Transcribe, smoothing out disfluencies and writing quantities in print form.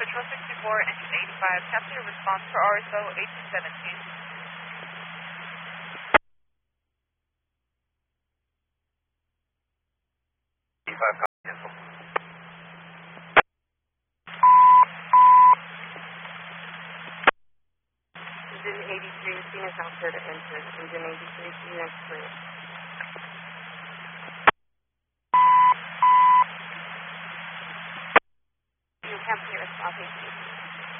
Patrol 64, engine 85, passenger response for RSO 8217. 85, cancel. Engine 83, Phoenix Alpha to enter. Engine 83, Phoenix clear.